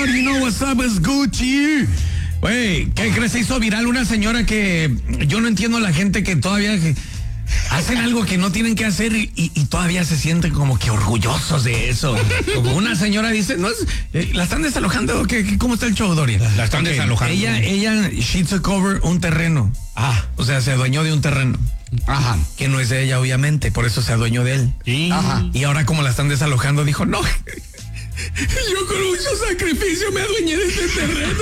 Señor, you know what's up, it's Gucci. Güey, ¿qué crees? Se hizo viral una señora que yo no entiendo la gente que todavía hacen algo que no tienen que hacer y todavía se sienten como que orgullosos de eso. Como una señora dice, no es, ¿la están desalojando? ¿Cómo está el show, Doria? La están desalojando. She took over un terreno. O sea, se adueñó de un terreno. Ajá. Que no es de ella, obviamente, por eso se adueñó de él. Sí. Ajá. Y ahora como la están desalojando, dijo, no, yo con mucho sacrificio me adueñé de este terreno.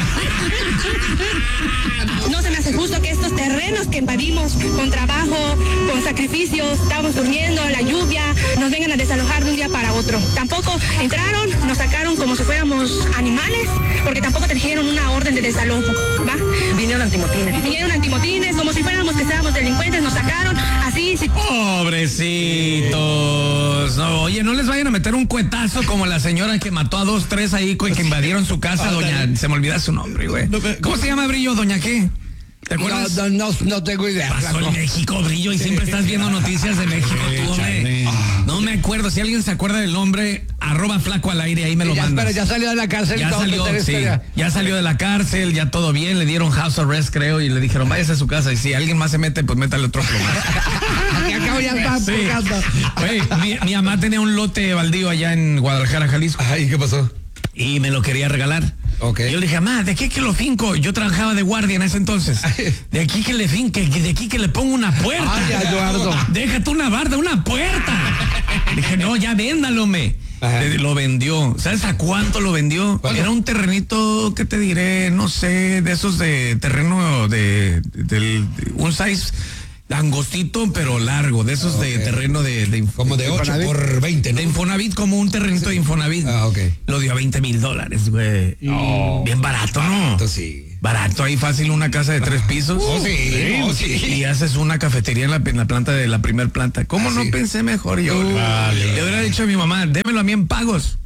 No se me hace justo que estos terrenos que invadimos con trabajo, con sacrificios, estábamos durmiendo, la lluvia, nos vengan a desalojar de un día para otro. Tampoco entraron, nos sacaron como si fuéramos animales, porque tampoco trajeron una orden de desalojo, ¿va? Vinieron antimotines, como si fuéramos que estábamos delincuentes, nos sacaron, así. Sí. Pobrecitos. No, oye, no les vayan a meter un cuetazo como la señora que mató a 2, 3 ahí que invadieron su casa, doña, se me olvida su nombre, güey. ¿Cómo se llama, Brillo, doña qué? ¿Te acuerdas? No tengo idea. Pasó en México, Brillo, y siempre estás viendo noticias de México. Tú, no me acuerdo. Si alguien se acuerda del nombre, @flaco_al_aire, ahí me lo mandas. Pero ya salió de la cárcel. Ya salió de la cárcel, ya todo bien. Le dieron house arrest, creo, y le dijeron, váyase a su casa. Y si alguien más se mete, pues métale otro plomazo. Aquí acabo ya está. Mi mamá tenía un lote baldío allá en Guadalajara, Jalisco. ¿Y qué pasó? Y me lo quería regalar. Okay. Yo le dije, mamá, ¿de qué que lo finco? Yo trabajaba de guardia en ese entonces. De aquí que le finque, de aquí que le pongo una puerta. Ay, Eduardo. Déjate una barda, una puerta. Le dije, no, ya véndalo, Lo vendió. ¿Sabes a cuánto lo vendió? ¿Cuánto? Era un terrenito, ¿qué te diré? No sé, de esos de terreno de un size angostito, pero largo, de esos de terreno de como de 8 por 20, ¿no? De Infonavit, como un terrenito de Infonavit. Lo dio a $20,000, güey. Bien barato, ¿no? Entonces, sí. Barato, ahí fácil una casa de 3 pisos. Sí. Y haces una cafetería en la planta de la primer planta. ¿Cómo no pensé mejor yo? Le hubiera dicho a mi mamá, démelo a mí en pagos.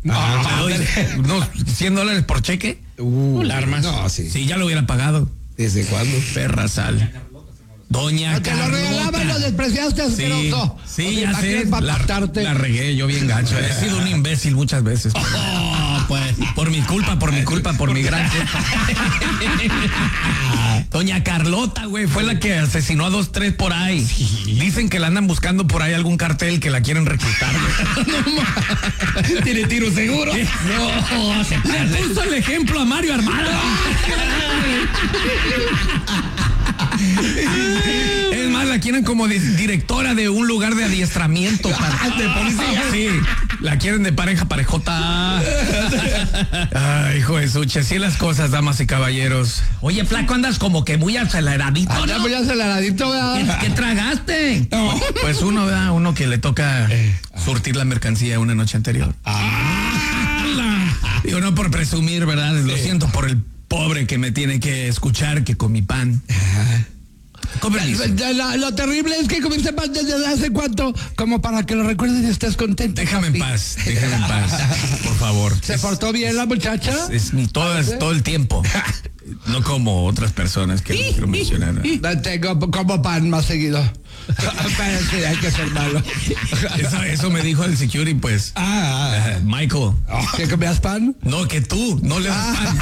$100 por cheque. Alarmas. No, sí. Sí, ya lo hubiera pagado. ¿Desde cuándo? Perra sal. Doña Te lo regalaban, lo despreciaste, asqueroso. Sí, ya sé. La regué yo bien gacho. He sido un imbécil muchas veces. Pues, por mi culpa, por mi gran culpa. Doña Carlota, güey, fue la que asesinó a 2, 3 por ahí. Dicen que la andan buscando por ahí algún cartel que la quieren reclutar. ¿Tiene tiro seguro? No, le puso el ejemplo a Mario Armada. Es más, la quieren como directora de un lugar de adiestramiento de policía. Sí, la quieren de parejota. Ay, hijo de suche, así las cosas, damas y caballeros. Oye, flaco, andas como que muy aceleradito, ¿no? Muy aceleradito, ¿verdad? ¿Qué tragaste? Pues uno que le toca surtir la mercancía una noche anterior. Digo, no por presumir, ¿verdad? Lo siento por el pobre que me tiene que escuchar que con mi pan. Lo terrible es que comiste pan desde hace cuánto, como para que lo recuerdes y estés contento. Déjame en paz, por favor. ¿Se portó bien la muchacha? Es todo el tiempo. No como otras personas que no quiero mencionar. Tengo como pan más seguido. Pero sí, hay que ser malo. Eso me dijo el security, pues. Michael. ¿Que comías pan? No, que tú no le das pan.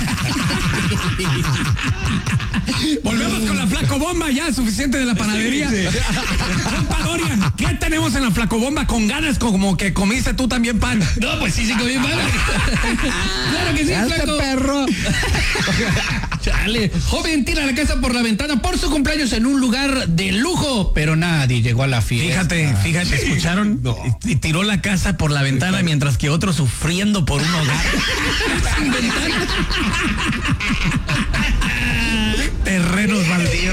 Volvemos con la flacobomba, ya suficiente de la panadería. Compa Dorian, ¿qué tenemos en la flacobomba con ganas como que comiste tú también pan? No, pues sí comí pan. Claro que sí, flaco. Perro. Chale. Joven tira la casa por la ventana por su cumpleaños en un lugar de lujo, pero nadie llegó a la fiesta. Fíjate, ¿escucharon? No. Y tiró la casa por la ventana mientras que otro sufriendo por un hogar. Sin ventana. Terrenos baldíos.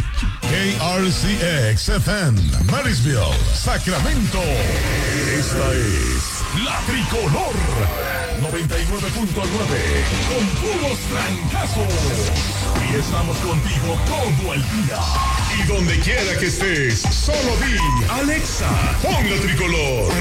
KRCX FM, Marysville, Sacramento. Esta es La Tricolor 99.9 con puros trancazos. Y estamos contigo todo el día. Y donde quiera que estés, solo di Alexa, pon La Tricolor.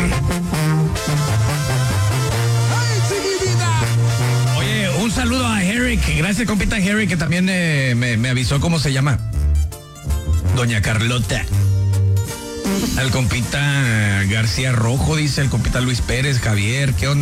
Oye, un saludo a Eric. Gracias, compita Eric, que también me avisó cómo se llama. Doña Carlota. Al compita García Rojo, dice el compita Luis Pérez, Javier, ¿qué onda?